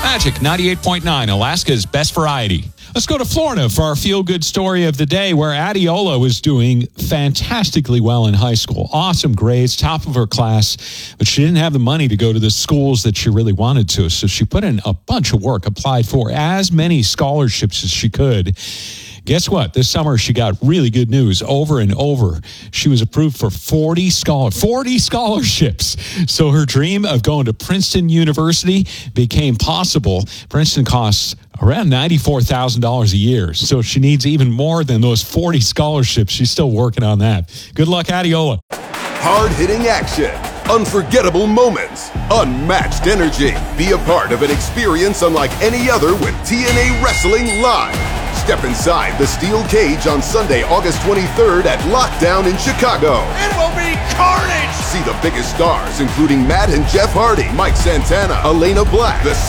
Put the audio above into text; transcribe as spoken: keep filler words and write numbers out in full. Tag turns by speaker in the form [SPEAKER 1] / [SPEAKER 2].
[SPEAKER 1] Magic ninety-eight point nine, Alaska's best variety. Let's go to Florida for our feel-good story of the day, where Adiola was doing fantastically well in high school. Awesome grades, top of her class, but she didn't have the money to go to the schools that she really wanted to. So she put in a bunch of work, applied for as many scholarships as she could. Guess what? This summer, she got really good news over and over. She was approved for forty, scholar, forty scholarships. So her dream of going to Princeton University became possible. Princeton costs around ninety-four thousand dollars a year. So she needs even more than those forty scholarships. She's still working on that. Good luck, Adiola.
[SPEAKER 2] Hard-hitting action, unforgettable moments, unmatched energy. Be a part of an experience unlike any other with T N A Wrestling Live. Step inside the steel cage on Sunday, August twenty-third at Lockdown in Chicago.
[SPEAKER 3] It will be carnage!
[SPEAKER 2] See the biggest stars, including Matt and Jeff Hardy, Mike Santana, Elena Black, the